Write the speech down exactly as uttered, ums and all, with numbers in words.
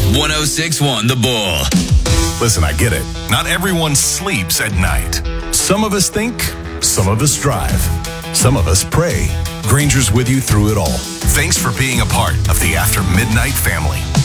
one oh six point one The Bull. Listen, I get it. Not everyone sleeps at night. Some of us think, some of us drive, some of us pray. Granger's with you through it all. Thanks for being a part of the After Midnight family.